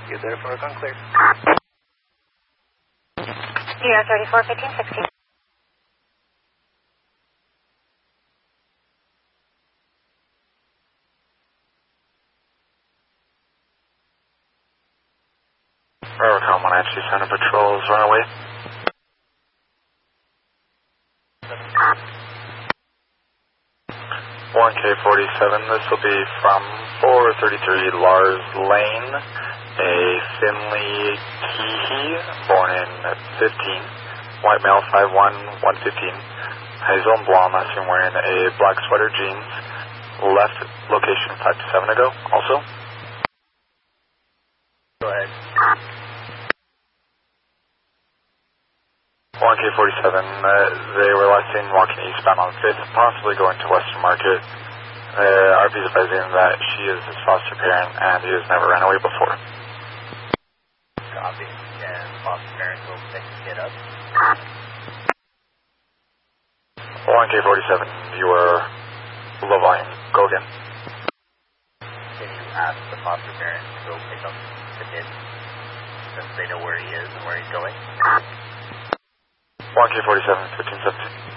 You there for a gun clear? DR 34, 1560. Railroad 1 actually Center patrols runaway. Warren K47, this will be from 433 Lars Lane, a Finley Teehee, born in 15, white male 5'1", 115, has his own blonde, I assume wearing a black sweater, jeans, left location 5 to 7 ago, also. Go ahead. Warren K47, they were last seen walking eastbound on 5th, possibly going to Western Market. RP's advising that she is his foster parent and he has never ran away before. Copy. And foster parents will pick the kid up. Warren K47, you are low volume. Go again. Can you ask the foster parent to go pick up the kid since they know where he is and where he's going? Warren K47, 1517.